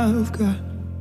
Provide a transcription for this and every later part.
I've got.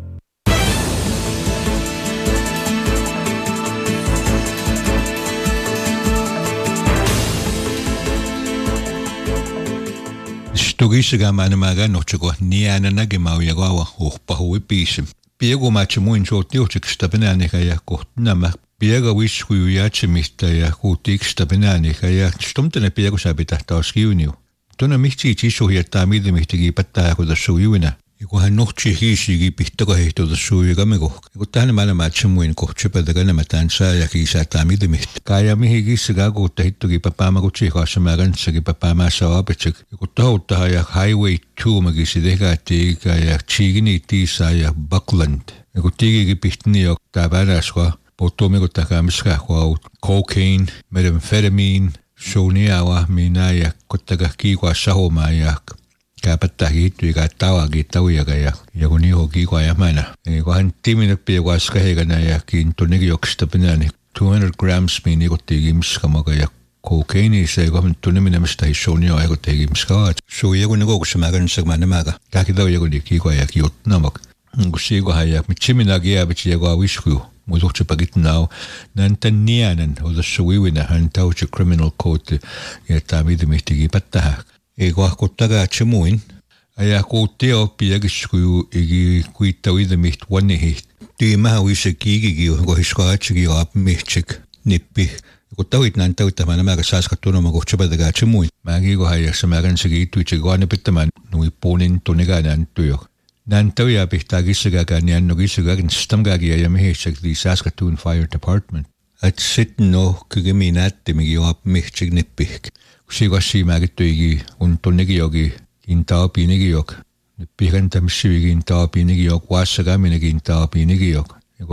Stugisiga manamaga nochego niana nagemauyawa uhpahui pisim. Piego machimuin shotiochik stabenaniga ja kohtnama. Piega wiskuyaachimista ja kuutiksta benaniga ja stumtene piego sabitahtaoskiuniu. Tuna mihti tisuhiettaa midimihtigi pattaa kudassujuina. Kun nohti hiisigi pihtaga hehtudassujugamego. Kun tähän manamachimuin kohtsipätägänämätään saa ja kiisaattaa midimihti. Kaya mihin kissiga kuutta hittugi papaamagutsi kaasamaagansagi papaamassa apetsik. Kun tahottaha ja Highway 2 magisi tehkaattiiga ja Chigini tiisa ja Buckland. Kun tiigigi pihtini jo tää väräskua. Pottomiko takamiskahua cocaine, methamphetamine, soniawa minä ja kottaka kiikua sahomaa ja kääpättää hiittyikä tauakin taujaga ja kun niho kiikua ja mänä. Eli kun hän timinut piekua skahegana ja kiintunnekin joksista pinäni 200 grams miin ikottiikin miskamaga ja cocaine se kun hän tunne minämistä hi sonia ikottiikin miskaat. Sui joku kokussa määränsäk mänämäga. Käki taujaga kiikua ja kiotnamak. Kun siikohan ja mitsiminäkin jäävitsi joku wiskuju. Muutokse pakitnau nantan nianan odassa uiwina hän tauti criminal code ja tämä midimihtikin pättähä. Ei kohkottakaa tsemuin. Aja koottia oppiagiskuju egi kuitta uidimiht vannihiht. Tyymähä uissa kiikikin, kun hiskaatsikin aapimihtsik nippi. Kun tauit näin tauttamaan nämä saaskattunoma kohtsapatakaa tsemuin. Mäkin kun hajassa määränsäkin ittuitsik vaanipittämään nui puolin tunnikaan näyttyjö. Nän tauja pihtaa kissakaakaan niin anno kissakaakin stamkaakia ja mihinsä di Saskatoon Fire Department. Et sitten no kykemi näyttimikin jo mihtsik nippihk. Kusikassi määrittyikin on tonnekin joki kiintaapiinikin jok. Nyt pihentämissivikin taapinikin jok, vaassakäminikin taapinikin jok.